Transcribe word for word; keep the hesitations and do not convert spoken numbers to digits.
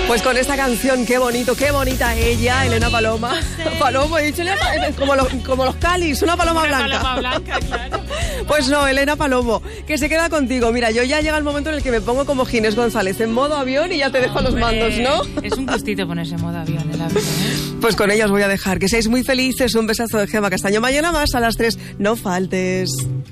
Pues con esta canción, qué bonito, qué bonita ella, Elena Paloma. Paloma, he dicho como los, como los Calis, una paloma una blanca. Paloma blanca, claro. Pues no, Elena Palomo, que se queda contigo. Mira, yo ya llega el momento en el que me pongo como Ginés González, en modo avión y ya te dejo los mandos, ¿no? Es un gustito ponerse en modo avión, el avión, ¿eh? Pues con ellas voy a dejar. Que seáis muy felices. Un besazo de Gemma Castaño. Mañana más a las tres. No faltes.